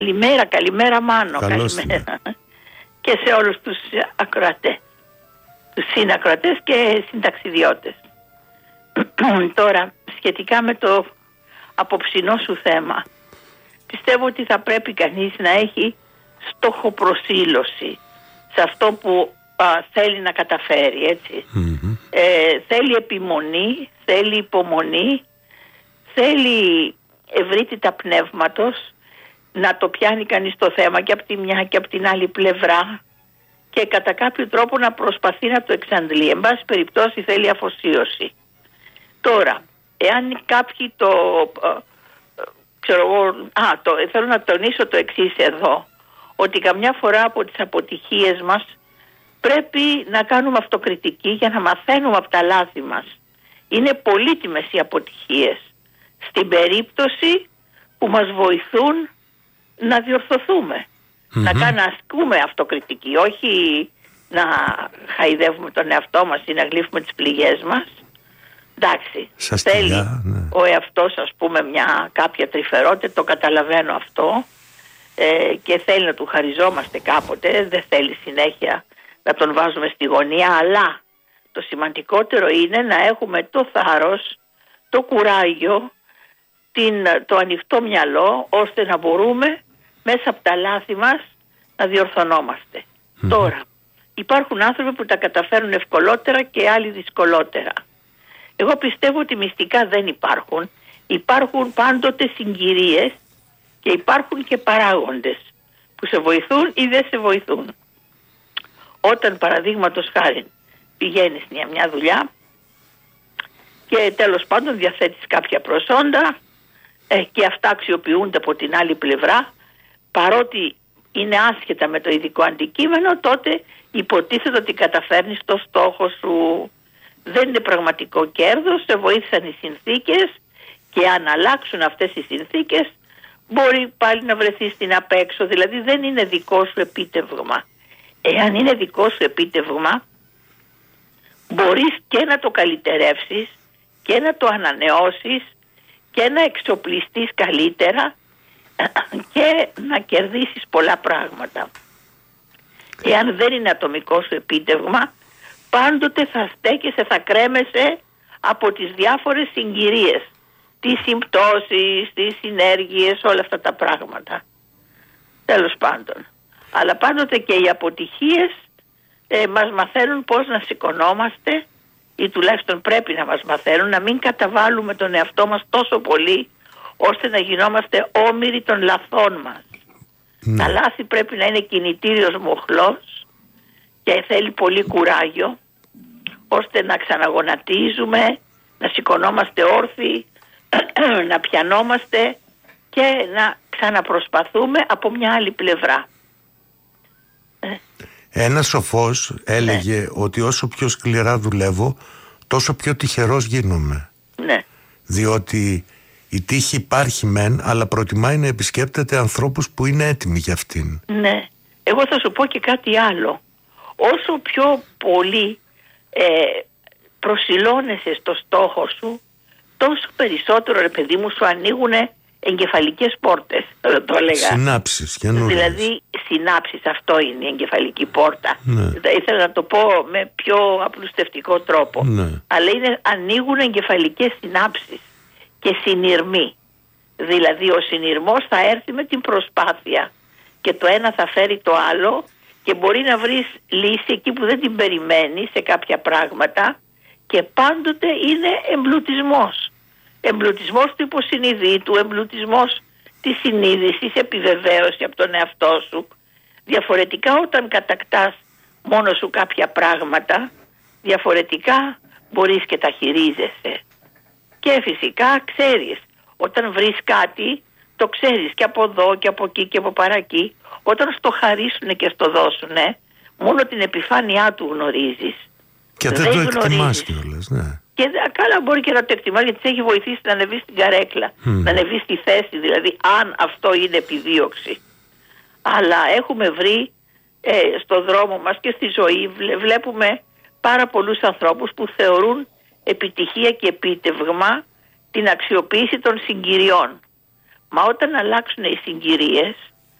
Καλημέρα Μάνο. Καλώς καλημέρα. Και σε όλους τους ακροατές, τους συνακροατές και συνταξιδιώτες. Τώρα, σχετικά με το απόψινό σου θέμα, πιστεύω ότι θα πρέπει κανείς να έχει στόχοπροσήλωση σε αυτό που θέλει να καταφέρει, έτσι. Θέλει επιμονή, θέλει υπομονή, θέλει ευρύτητα πνεύματος, να το πιάνει κανείς το θέμα και από τη μια και από την άλλη πλευρά και κατά κάποιο τρόπο να προσπαθεί να το εξαντλεί. Εν πάση περιπτώσει θέλει αφοσίωση. Τώρα, εάν κάποιοι θέλω να τονίσω το εξής εδώ, ότι καμιά φορά από τις αποτυχίες μας πρέπει να κάνουμε αυτοκριτική για να μαθαίνουμε από τα λάθη μας. Είναι πολύτιμες οι αποτυχίες στην περίπτωση που μας βοηθούν να διορθωθούμε. Να ασκούμε αυτοκριτική, όχι να χαϊδεύουμε τον εαυτό μας ή να γλύφουμε τις πληγές μας. Εντάξει, θέλει ο εαυτός, ας πούμε, κάποια τρυφερότητα, το καταλαβαίνω αυτό, και θέλει να του χαριζόμαστε κάποτε, δεν θέλει συνέχεια να τον βάζουμε στη γωνία, αλλά το σημαντικότερο είναι να έχουμε το θάρρος, το κουράγιο, το ανοιχτό μυαλό, ώστε να μπορούμε μέσα από τα λάθη μας να διορθωνόμαστε. Τώρα, υπάρχουν άνθρωποι που τα καταφέρουν ευκολότερα και άλλοι δυσκολότερα. Εγώ πιστεύω ότι μυστικά δεν υπάρχουν. Υπάρχουν πάντοτε συγκυρίες και υπάρχουν και παράγοντες που σε βοηθούν ή δεν σε βοηθούν. Όταν παραδείγματος χάρη πηγαίνεις μια δουλειά και τέλος πάντων διαθέτεις κάποια προσόντα και αυτά αξιοποιούνται από την άλλη πλευρά, παρότι είναι άσχετα με το ειδικό αντικείμενο, τότε υποτίθεται ότι καταφέρνεις το στόχο σου. Δεν είναι πραγματικό κέρδος, σε βοήθησαν οι συνθήκες και αν αλλάξουν αυτές οι συνθήκες μπορεί πάλι να βρεθείς στην απέξω, δηλαδή δεν είναι δικό σου επίτευγμα. Εάν είναι δικό σου επίτευγμα, μπορείς και να το καλυτερεύσεις και να το ανανεώσεις και να εξοπλιστείς καλύτερα και να κερδίσεις πολλά πράγματα. Εάν δεν είναι ατομικό σου επίτευγμα, πάντοτε θα στέκεσαι, θα κρέμεσαι από τις διάφορες συγκυρίες, τις συμπτώσεις, τις συνέργειες, όλα αυτά τα πράγματα. Τέλος πάντων. Αλλά πάντοτε και οι αποτυχίες μας μαθαίνουν πώς να σηκωνόμαστε, ή τουλάχιστον πρέπει να μας μαθαίνουν να μην καταβάλουμε τον εαυτό μας τόσο πολύ ώστε να γινόμαστε όμοιροι των λαθών μας. Τα λάθη πρέπει να είναι κινητήριος μοχλός και θέλει πολύ κουράγιο ώστε να ξαναγονατίζουμε, να σηκωνόμαστε όρθιοι, να πιανόμαστε και να ξαναπροσπαθούμε από μια άλλη πλευρά. Ένας σοφός έλεγε ότι όσο πιο σκληρά δουλεύω, τόσο πιο τυχερός γίνομαι. Διότι η τύχη υπάρχει μεν, αλλά προτιμάει να επισκέπτεται ανθρώπους που είναι έτοιμοι για αυτήν. Ναι. Εγώ θα σου πω και κάτι άλλο. Όσο πιο πολύ προσιλώνεσαι στο στόχο σου, τόσο περισσότερο, ρε παιδί μου, σου ανοίγουνε εγκεφαλικές πόρτες, το έλεγα. Συνάψεις, καινούριες. Δηλαδή συνάψεις, αυτό είναι η εγκεφαλική πόρτα. Ήθελα να το πω με πιο απλουστευτικό τρόπο. Αλλά ανοίγουν εγκεφαλικές συνάψεις και συνειρμοί. Δηλαδή ο συνειρμός θα έρθει με την προσπάθεια και το ένα θα φέρει το άλλο και μπορεί να βρεις λύση εκεί που δεν την περιμένεις σε κάποια πράγματα και πάντοτε είναι εμπλουτισμός. Εμπλουτισμός του υποσυνειδήτου, εμπλουτισμός της συνείδησης, επιβεβαίωση από τον εαυτό σου. Διαφορετικά όταν κατακτάς μόνο σου κάποια πράγματα, διαφορετικά μπορείς και τα χειρίζεσαι. Και φυσικά ξέρεις, όταν βρεις κάτι, το ξέρεις και από εδώ και από εκεί και από παρακεί. Όταν στο χαρίσουνε και στο δώσουνε, μόνο την επιφάνειά του γνωρίζεις. Και δεν το εκτιμάς κιόλας, ναι. Και καλά μπορεί και να το εκτιμάς, γιατί της έχει βοηθήσει να ανεβεί στην καρέκλα, να ανεβεί στη θέση, δηλαδή αν αυτό είναι επιδίωξη. Αλλά έχουμε βρει στο δρόμο μας και στη ζωή, βλέπουμε πάρα πολλούς ανθρώπους που θεωρούν επιτυχία και επίτευγμα την αξιοποίηση των συγκυριών. Μα όταν αλλάξουν οι συγκυρίες,